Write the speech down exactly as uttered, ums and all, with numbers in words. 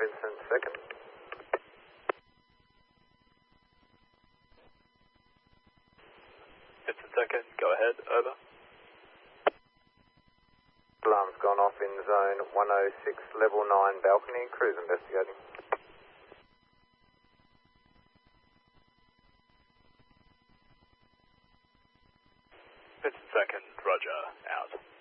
Vincent second. Vincent second, go ahead, over. Alarm's gone off in zone one oh six, level nine balcony, crews investigating. Vincent second, roger, out.